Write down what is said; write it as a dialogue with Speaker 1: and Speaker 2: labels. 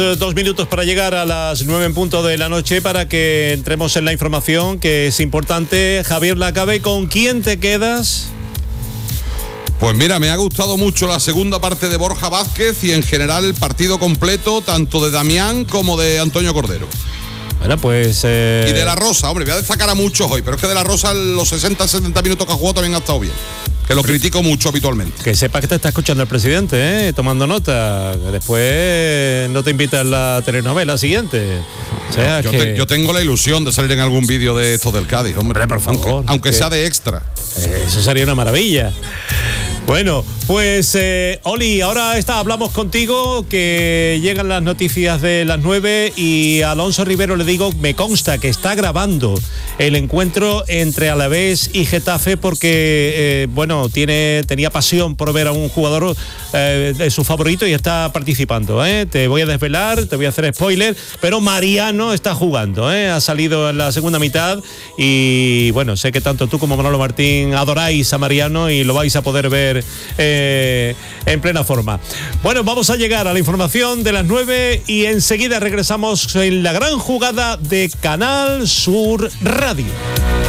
Speaker 1: 2 minutos para llegar a las 9 en punto de la noche para que entremos en la información que es importante. Javier Lacabe, ¿con quién te quedas?
Speaker 2: Pues mira, me ha gustado mucho la segunda parte de Borja Vázquez y en general el partido completo, tanto de Damián como de Antonio Cordero.
Speaker 1: Bueno, pues...
Speaker 2: Y de La Rosa, hombre, voy a destacar a muchos hoy, pero es que de La Rosa los 60-70 minutos que ha jugado también ha estado bien. Que lo critico mucho habitualmente.
Speaker 1: Que sepa que te está escuchando el presidente, tomando nota. Después no te invita a la telenovela siguiente. O sea,
Speaker 2: yo tengo la ilusión de salir en algún vídeo de estos del Cádiz, hombre, por favor. Aunque sea de extra.
Speaker 1: Eso sería una maravilla. Bueno, pues Oli, ahora hablamos contigo, que llegan las noticias de las 9 y a Alonso Rivero le digo, me consta que está grabando el encuentro entre Alavés y Getafe porque, tenía pasión por ver a un jugador de su favorito y está participando. Te voy a desvelar, te voy a hacer spoiler, pero Mariano está jugando, ha salido en la segunda mitad y bueno, sé que tanto tú como Manolo Martín adoráis a Mariano y lo vais a poder ver en plena forma. Bueno, vamos a llegar a la información de las 9 y enseguida regresamos en la gran jugada de Canal Sur Radio.